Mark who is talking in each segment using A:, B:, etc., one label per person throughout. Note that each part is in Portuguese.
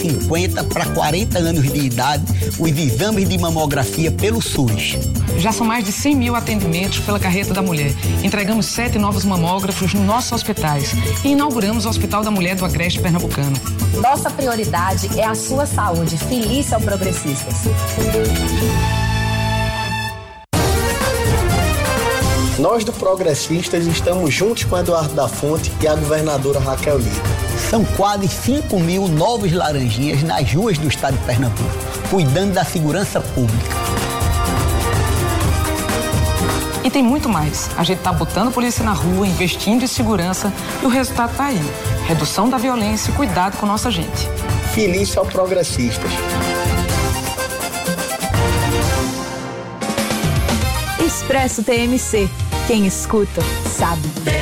A: 50 para 40 anos de idade os exames de mamografia pelo SUS.
B: Já são mais de 100 mil atendimentos pela Carreta da Mulher. Entregamos 7 novos mamógrafos nos nossos hospitais e inauguramos o Hospital da Mulher do Agreste Pernambucano.
C: Nossa prioridade é a sua saúde. Feliz ao Progressistas.
D: Nós do Progressistas estamos juntos com Eduardo da Fonte e a governadora Raquel Lira.
A: São quase 5 mil novos laranjinhas nas ruas do estado de Pernambuco, cuidando da segurança pública.
B: E tem muito mais. A gente está botando polícia na rua, investindo em segurança e o resultado está aí. Redução da violência e cuidado com nossa gente.
D: Feliz ao Progressistas.
E: Expresso TMC. Quem escuta, sabe.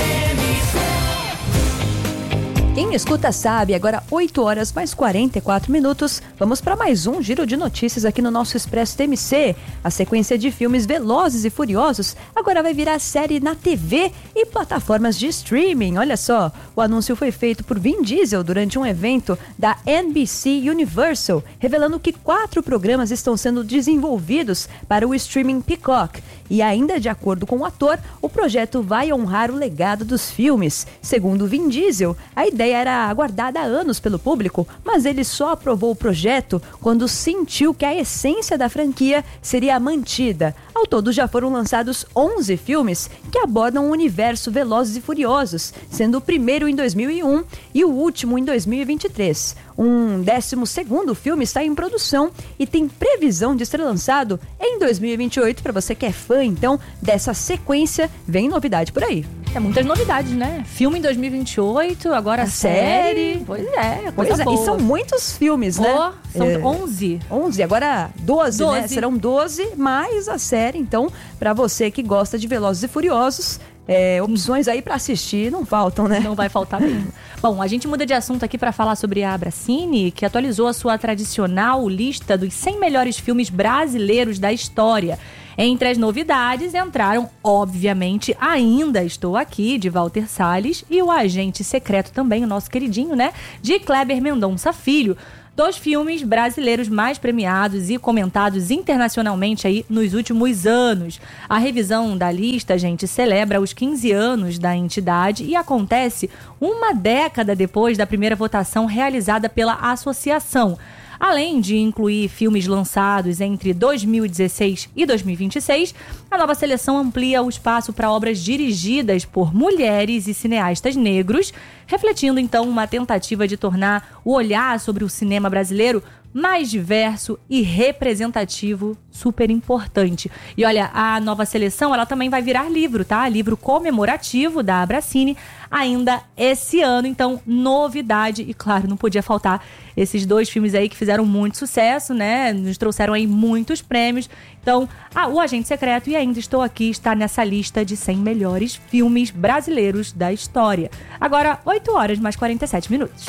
E: Quem escuta sabe, agora 8 horas mais 44 minutos. Vamos para mais um giro de notícias aqui no nosso Expresso TMC. A sequência de filmes Velozes e Furiosos agora vai virar série na TV e plataformas de streaming. Olha só, o anúncio foi feito por Vin Diesel durante um evento da NBC Universal, revelando que 4 programas estão sendo desenvolvidos para o streaming Peacock. E ainda de acordo com o ator, o projeto vai honrar o legado dos filmes. Segundo Vin Diesel, a ideia era aguardada há anos pelo público, mas ele só aprovou o projeto quando sentiu que a essência da franquia seria mantida. Ao todo já foram lançados 11 filmes que abordam o universo Velozes e Furiosos, sendo o primeiro em 2001 e o último em 2023. Um 12º filme está em produção e tem previsão de ser lançado em 2028. Para você que é fã, então, dessa sequência, vem novidade por aí.
F: É muitas novidades, né? Filme em 2028, agora a série.
E: Pois é, coisa boa. E são muitos filmes, né?
F: São 11.
E: 11, agora 12, né? Serão 12 mais a série. Então, para você que gosta de Velozes e Furiosos, opções aí para assistir não faltam, né?
F: Não vai faltar mesmo. Bom, a gente muda de assunto aqui para falar sobre a Abracine, que atualizou a sua tradicional lista dos 100 melhores filmes brasileiros da história. Entre as novidades entraram, obviamente, Ainda Estou Aqui, de Walter Salles, e O Agente Secreto também, o nosso queridinho, né? De Kleber Mendonça Filho. 2 filmes brasileiros mais premiados e comentados internacionalmente aí nos últimos anos. A revisão da lista, gente, celebra os 15 anos da entidade e acontece uma década depois da primeira votação realizada pela associação. Além de incluir filmes lançados entre 2016 e 2026, a nova seleção amplia o espaço para obras dirigidas por mulheres e cineastas negros, refletindo então uma tentativa de tornar o olhar sobre o cinema brasileiro mais diverso e representativo, super importante. E olha, a nova seleção, ela também vai virar livro, tá? Livro comemorativo da Abracine, ainda esse ano. Então, novidade. E claro, não podia faltar esses 2 filmes aí que fizeram muito sucesso, né? Nos trouxeram aí muitos prêmios. Então, O Agente Secreto e Ainda Estou Aqui está nessa lista de 100 melhores filmes brasileiros da história. Agora, 8 horas mais 47 minutos.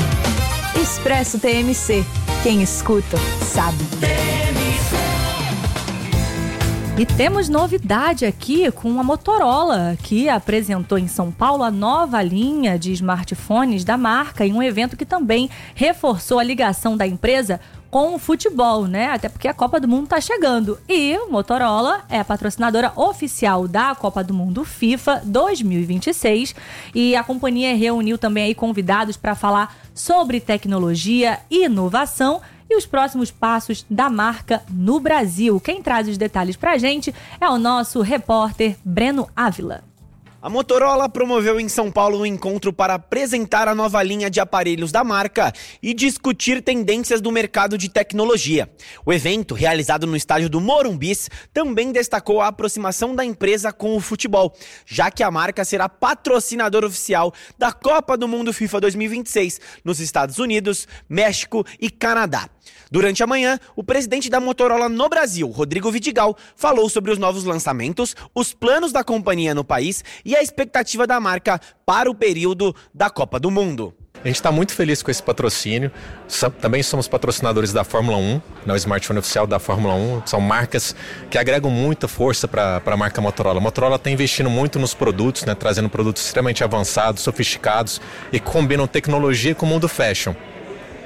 E: Expresso TMC. Quem escuta, sabe.
F: E temos novidade aqui com a Motorola, que apresentou em São Paulo a nova linha de smartphones da marca em um evento que também reforçou a ligação da empresa com o futebol, né? Até porque a Copa do Mundo tá chegando. E o Motorola é a patrocinadora oficial da Copa do Mundo FIFA 2026. E a companhia reuniu também aí convidados para falar sobre tecnologia e inovação e os próximos passos da marca no Brasil. Quem traz os detalhes pra gente é o nosso repórter Breno Ávila.
G: A Motorola promoveu em São Paulo um encontro para apresentar a nova linha de aparelhos da marca e discutir tendências do mercado de tecnologia. O evento, realizado no estádio do Morumbis, também destacou a aproximação da empresa com o futebol, já que a marca será patrocinadora oficial da Copa do Mundo FIFA 2026 nos Estados Unidos, México e Canadá. Durante a manhã, o presidente da Motorola no Brasil, Rodrigo Vidigal, falou sobre os novos lançamentos, os planos da companhia no país e a expectativa da marca para o período da Copa do Mundo.
H: A gente está muito feliz com esse patrocínio. Também somos patrocinadores da Fórmula 1, o smartphone oficial da Fórmula 1. São marcas que agregam muita força para a marca Motorola. A Motorola está investindo muito nos produtos, né, trazendo produtos extremamente avançados, sofisticados e que combinam tecnologia com o mundo fashion.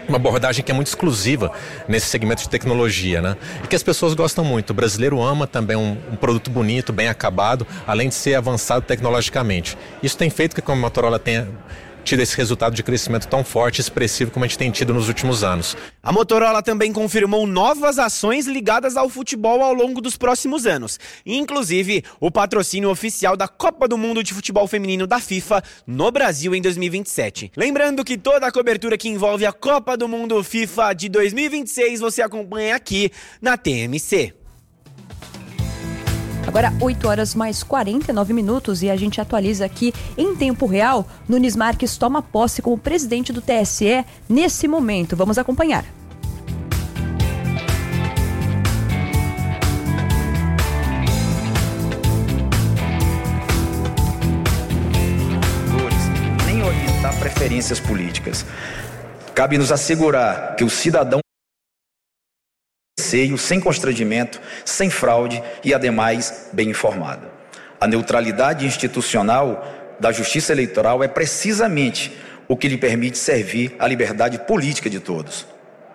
H: uma abordagem que é muito exclusiva nesse segmento de tecnologia, né? E que as pessoas gostam muito. O brasileiro ama também um produto bonito, bem acabado, além de ser avançado tecnologicamente. Isso tem feito com que a Motorola tenha tido esse resultado de crescimento tão forte e expressivo como a gente tem tido nos últimos anos.
G: A Motorola também confirmou novas ações ligadas ao futebol ao longo dos próximos anos, inclusive o patrocínio oficial da Copa do Mundo de Futebol Feminino da FIFA no Brasil em 2027. Lembrando que toda a cobertura que envolve a Copa do Mundo FIFA de 2026 você acompanha aqui na TMC.
E: Agora, 8 horas mais 49 minutos e a gente atualiza aqui em tempo real. Nunes Marques toma posse como presidente do TSE nesse momento. Vamos acompanhar.
I: Nem orientar preferências políticas. Cabe nos assegurar que o cidadão sem constrangimento, sem fraude e, ademais, bem informado. A neutralidade institucional da Justiça Eleitoral é precisamente o que lhe permite servir à liberdade política de todos.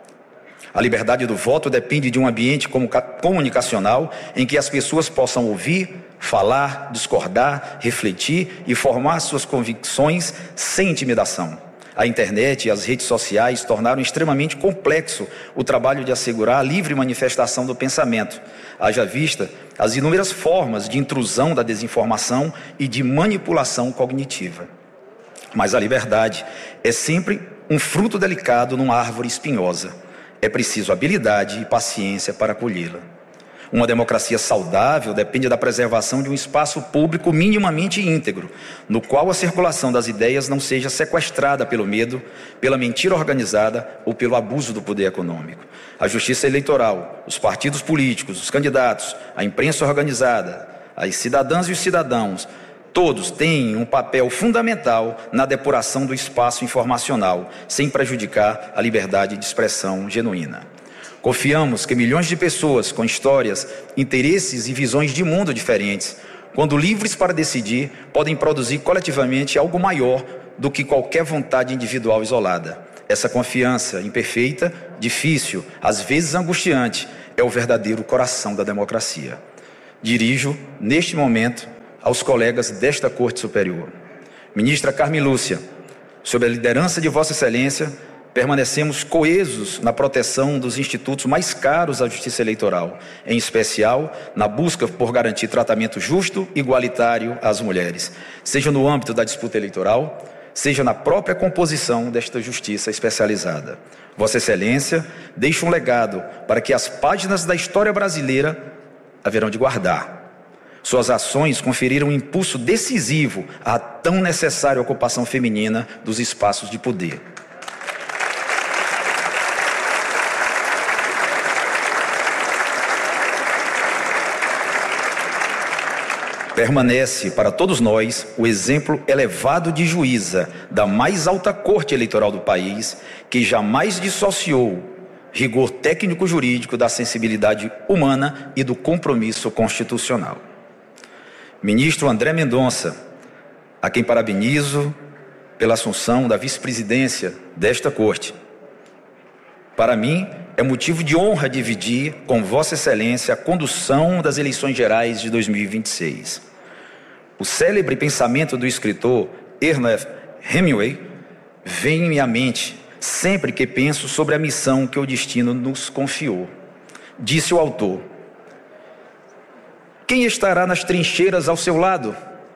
I: A liberdade do voto depende de um ambiente comunicacional em que as pessoas possam ouvir, falar, discordar, refletir e formar suas convicções sem intimidação. A internet e as redes sociais tornaram extremamente complexo o trabalho de assegurar a livre manifestação do pensamento, haja vista as inúmeras formas de intrusão da desinformação e de manipulação cognitiva. Mas a liberdade é sempre um fruto delicado numa árvore espinhosa. É preciso habilidade e paciência para colhê-la. Uma democracia saudável depende da preservação de um espaço público minimamente íntegro, no qual a circulação das ideias não seja sequestrada pelo medo, pela mentira organizada ou pelo abuso do poder econômico. A justiça eleitoral, os partidos políticos, os candidatos, a imprensa organizada, as cidadãs e os cidadãos, todos têm um papel fundamental na depuração do espaço informacional, sem prejudicar a liberdade de expressão genuína. Confiamos que milhões de pessoas com histórias, interesses e visões de mundo diferentes, quando livres para decidir, podem produzir coletivamente algo maior do que qualquer vontade individual isolada. Essa confiança imperfeita, difícil, às vezes angustiante, é o verdadeiro coração da democracia. Dirijo, neste momento, aos colegas desta Corte Superior. Ministra Carmen Lúcia, sob a liderança de Vossa Excelência, permanecemos coesos na proteção dos institutos mais caros à Justiça Eleitoral, em especial na busca por garantir tratamento justo e igualitário às mulheres, seja no âmbito da disputa eleitoral, seja na própria composição desta Justiça especializada. Vossa Excelência deixa um legado para que as páginas da história brasileira haverão de guardar. Suas ações conferiram um impulso decisivo à tão necessária ocupação feminina dos espaços de poder. Permanece para todos nós o exemplo elevado de juíza da mais alta corte eleitoral do país, que jamais dissociou rigor técnico-jurídico da sensibilidade humana e do compromisso constitucional. Ministro André Mendonça, a quem parabenizo pela assunção da vice-presidência desta corte. Para mim, é motivo de honra dividir com Vossa Excelência a condução das eleições gerais de 2026. O célebre pensamento do escritor Ernest Hemingway vem em minha mente sempre que penso sobre a missão que o destino nos confiou. Disse o autor: quem estará nas trincheiras ao seu lado?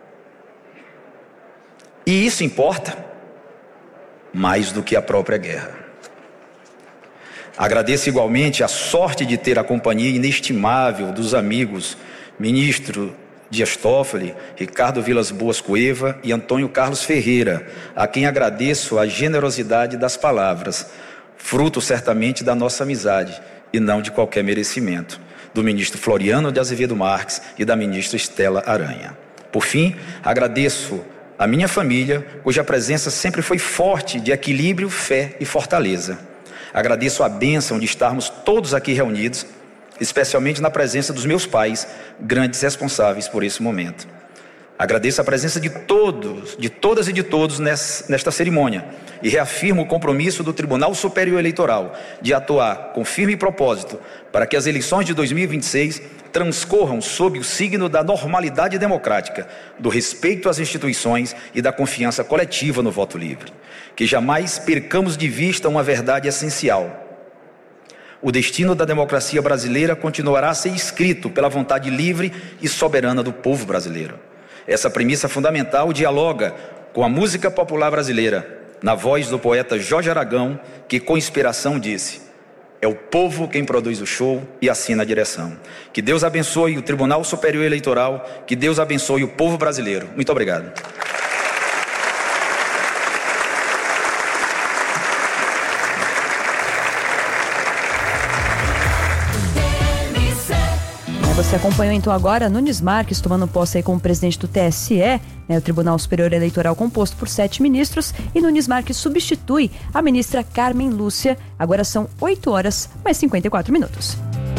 I: E isso importa mais do que a própria guerra. Agradeço igualmente a sorte de ter a companhia inestimável dos amigos ministro Dias Toffoli, Ricardo Vilas Boas Cueva e Antônio Carlos Ferreira, a quem agradeço a generosidade das palavras, fruto certamente da nossa amizade e não de qualquer merecimento, do ministro Floriano de Azevedo Marques e da ministra Estela Aranha. Por fim, agradeço a minha família, cuja presença sempre foi forte de equilíbrio, fé e fortaleza. Agradeço a bênção de estarmos todos aqui reunidos, especialmente na presença dos meus pais, grandes responsáveis por esse momento. Agradeço a presença de todos, de todas e de todos nesta cerimônia, e reafirmo o compromisso do Tribunal Superior Eleitoral de atuar com firme propósito para que as eleições de 2026 transcorram sob o signo da normalidade democrática, do respeito às instituições e da confiança coletiva no voto livre. Que jamais percamos de vista uma verdade essencial. O destino da democracia brasileira continuará a ser escrito pela vontade livre e soberana do povo brasileiro. Essa premissa fundamental dialoga com a música popular brasileira, na voz do poeta Jorge Aragão, que com inspiração disse: é o povo quem produz o show e assina a direção. Que Deus abençoe o Tribunal Superior Eleitoral, que Deus abençoe o povo brasileiro. Muito obrigado.
E: Você acompanhou então agora Nunes Marques tomando posse aí como presidente do TSE, o Tribunal Superior Eleitoral composto por 7 ministros, e Nunes Marques substitui a ministra Carmen Lúcia. Agora são 8 horas mais 54 minutos.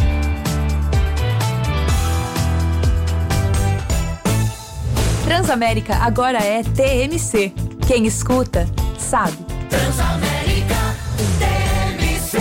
J: Transamérica agora é TMC. Quem escuta, sabe. Transamérica TMC.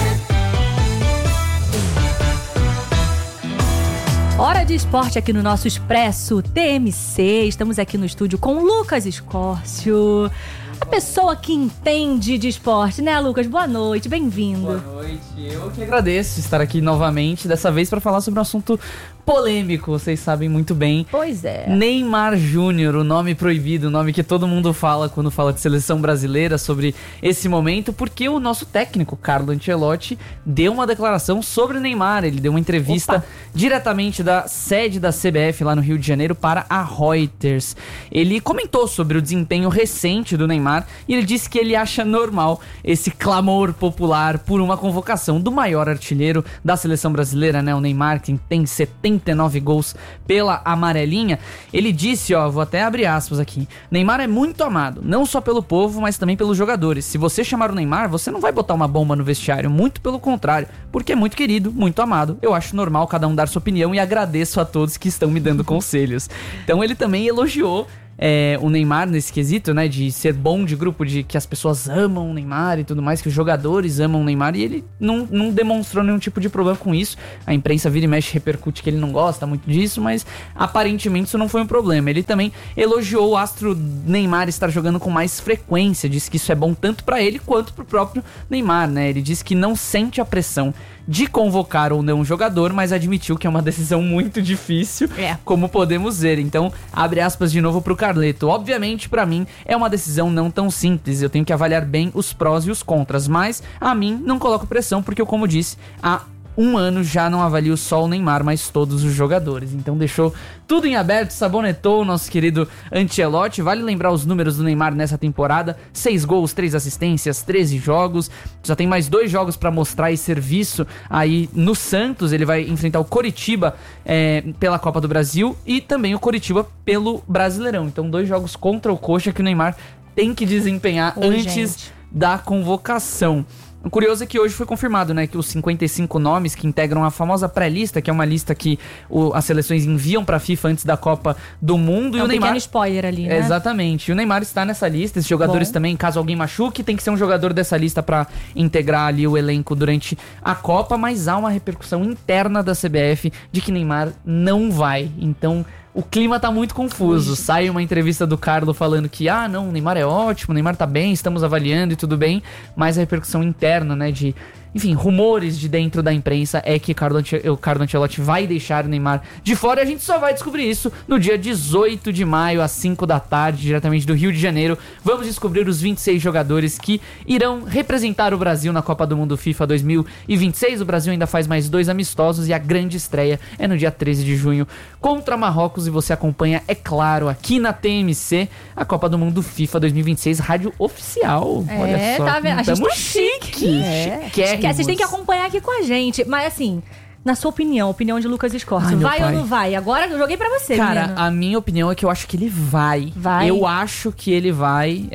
F: Hora de esporte aqui no nosso Expresso TMC. Estamos aqui no estúdio com Lucas Escórcio, a pessoa que entende de esporte, né, Lucas? Boa noite, bem-vindo.
K: Boa noite, eu que agradeço estar aqui novamente, dessa vez para falar sobre um assunto polêmico, vocês sabem muito bem.
F: Pois é.
K: Neymar Júnior, o nome proibido, o nome que todo mundo fala quando fala de seleção brasileira sobre esse momento, porque o nosso técnico, Carlo Ancelotti, deu uma declaração sobre o Neymar. Ele deu uma entrevista diretamente da sede da CBF lá no Rio de Janeiro para a Reuters. Ele comentou sobre o desempenho recente do Neymar e ele disse que ele acha normal esse clamor popular por uma convocação do maior artilheiro da seleção brasileira, né? O Neymar, que tem 79 gols pela amarelinha. Ele disse, vou até abrir aspas aqui: Neymar é muito amado, não só pelo povo, mas também pelos jogadores. Se você chamar o Neymar, você não vai botar uma bomba no vestiário, muito pelo contrário, porque é muito querido, muito amado. Eu acho normal cada um dar sua opinião e agradeço a todos que estão me dando conselhos. Então ele também elogiou o Neymar nesse quesito, né, de ser bom de grupo, de que as pessoas amam o Neymar e tudo mais, que os jogadores amam o Neymar, e ele não demonstrou nenhum tipo de problema com isso. A imprensa vira e mexe, repercute que ele não gosta muito disso, mas aparentemente isso não foi um problema. Ele também elogiou o astro Neymar estar jogando com mais frequência, disse que isso é bom tanto pra ele quanto pro próprio Neymar, né? Ele disse que não sente a pressão de convocar ou não um jogador, mas admitiu que é uma decisão muito difícil, como podemos ver. Então, abre aspas de novo pro Carleto: obviamente, pra mim, é uma decisão não tão simples, eu tenho que avaliar bem os prós e os contras, mas a mim não coloco pressão, porque eu, como disse, há um ano já não avalio só o Neymar, mas todos os jogadores. Então deixou tudo em aberto, sabonetou o nosso querido Ancelotti. Vale lembrar os números do Neymar nessa temporada: 6 gols, 3 assistências, 13 jogos. Já tem mais 2 jogos pra mostrar esse serviço aí no Santos. Ele vai enfrentar o Coritiba pela Copa do Brasil e também o Coritiba pelo Brasileirão. Então 2 jogos contra o Coxa que o Neymar tem que desempenhar antes da convocação. O curioso é que hoje foi confirmado, né, que os 55 nomes que integram a famosa pré-lista, que é uma lista que as seleções enviam pra FIFA antes da Copa do Mundo.
F: É um pequeno spoiler ali, né?
K: Exatamente. E o Neymar está nessa lista. Esses jogadores também, caso alguém machuque, tem que ser um jogador dessa lista pra integrar ali o elenco durante a Copa. Mas há uma repercussão interna da CBF de que Neymar não vai. Então o clima tá muito confuso. Sai uma entrevista do Carlo falando que, não, o Neymar é ótimo, o Neymar tá bem, estamos avaliando e tudo bem, mas a repercussão interna, né, de, enfim, rumores de dentro da imprensa é que o Carlo Ancelotti vai deixar o Neymar de fora, e a gente só vai descobrir isso no dia 18 de maio, às 5 da tarde, diretamente do Rio de Janeiro. Vamos descobrir os 26 jogadores que irão representar o Brasil na Copa do Mundo FIFA 2026. O Brasil ainda faz mais 2 amistosos e a grande estreia é no dia 13 de junho contra Marrocos, e você acompanha, é claro, aqui na TMC, a Copa do Mundo FIFA 2026, rádio oficial. Olha só,
F: tá vendo? A gente tá
K: chique.
F: Vocês têm que acompanhar aqui com a gente. Mas assim, na sua opinião, opinião de Lucas Escórcio, vai ou não vai? Agora eu joguei pra você,
K: cara,
F: menino.
K: A minha opinião é que eu acho que ele vai. Eu acho que ele vai.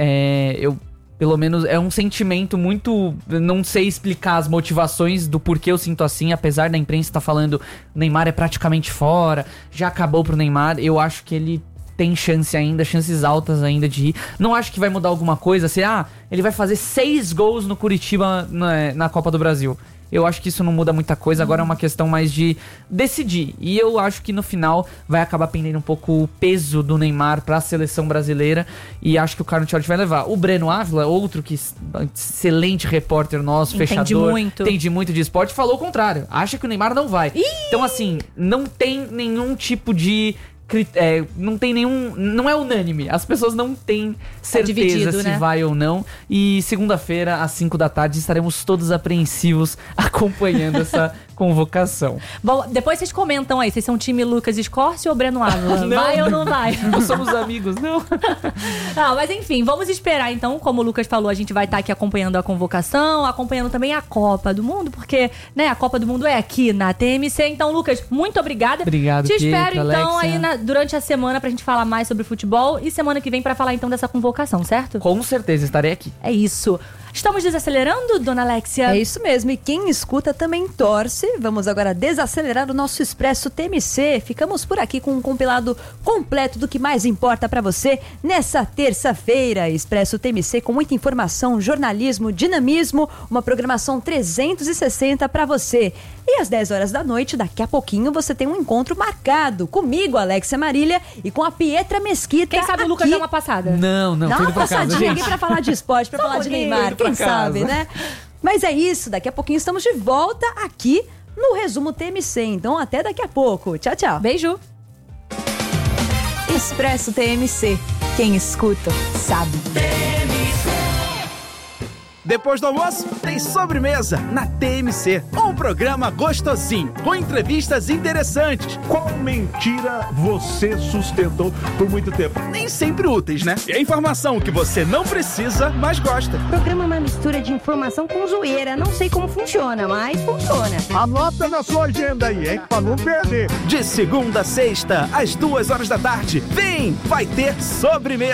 K: Pelo menos é um sentimento muito... Não sei explicar as motivações do porquê eu sinto assim, apesar da imprensa estar falando Neymar é praticamente fora, já acabou pro Neymar. Eu acho que ele tem chance ainda, chances altas ainda de ir. Não acho que vai mudar alguma coisa, se ele vai fazer 6 gols no Curitiba na Copa do Brasil. Eu acho que isso não muda muita coisa, agora é uma questão mais de decidir. E eu acho que no final vai acabar pendendo um pouco o peso do Neymar pra seleção brasileira. E acho que o Carlo Ancelotti vai levar. O Breno Ávila, outro que excelente repórter nosso, fechador, entende muito de esporte, falou o contrário. Acha que o Neymar não vai. Então assim, não tem nenhum tipo de... não tem nenhum... Não é unânime. As pessoas não têm certeza se vai ou não. E segunda-feira, às 5 da tarde, estaremos todos apreensivos acompanhando essa convocação.
F: Bom, depois vocês comentam aí. Vocês são time Lucas Scorsi ou Breno Ávila? Vai ou não vai?
K: Nós somos amigos, não?
F: Mas enfim, vamos esperar então. Como o Lucas falou, a gente vai estar aqui acompanhando a convocação, acompanhando também a Copa do Mundo, porque a Copa do Mundo é aqui na TMC. Então, Lucas, muito obrigada.
K: Obrigado,
F: Te espero então
K: Alexia.
F: aí durante a semana pra gente falar mais sobre futebol e semana que vem pra falar então dessa convocação, certo?
K: Com certeza, estarei aqui.
F: É isso. Estamos desacelerando, dona Alexia?
E: É isso mesmo, e quem escuta também torce. Vamos agora desacelerar o nosso Expresso TMC. Ficamos por aqui com um compilado completo do que mais importa pra você nessa terça-feira. Expresso TMC com muita informação, jornalismo, dinamismo, uma programação 360 pra você. E às 10 horas da noite, daqui a pouquinho, você tem um encontro marcado comigo, Alexia Marília, e com a Pietra Mesquita.
F: Quem sabe o Lucas dá uma passada?
K: Não,
E: dá uma passadinha aqui pra falar de esporte, pra falar de Neymar, quem sabe, né? Mas é isso, daqui a pouquinho estamos de volta aqui no Resumo TMC. Então até daqui a pouco. Tchau, tchau.
F: Beijo.
J: Expresso TMC. Quem escuta, sabe.
L: Depois do almoço, tem sobremesa na TMC. Um programa gostosinho, com entrevistas interessantes.
M: Qual mentira você sustentou por muito tempo?
L: Nem sempre úteis, né? E a informação que você não precisa, mas gosta.
N: O programa é uma mistura de informação com zoeira. Não sei como funciona, mas funciona.
M: Anota na sua agenda aí, hein? Pra não perder.
L: De segunda a sexta, às 2 horas da tarde. Vem, vai ter sobremesa.